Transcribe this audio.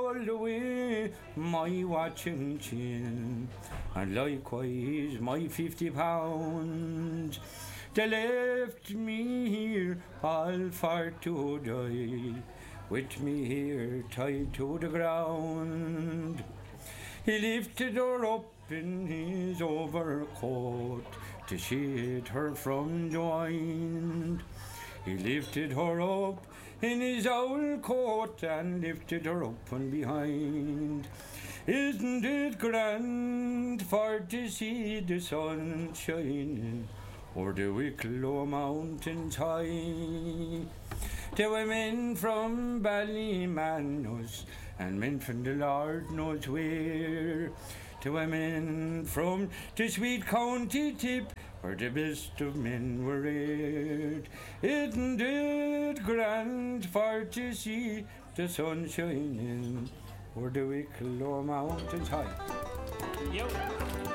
all the way my watch and chain, and likewise my £50. They left me here all for to die, with me here tied to the ground. He lifted her up in his overcoat to shade her from the wind. He lifted her up in his owl coat and lifted her up from behind. Isn't it grand for to see the sun shining o'er the Wicklow mountains high? There were men from Ballymanos and men from the Lord knows where. There were men from the sweet county Tip, where the best of men were reared. Isn't it grand for to see the sun shining o'er the Wicklow mountains high? Yo.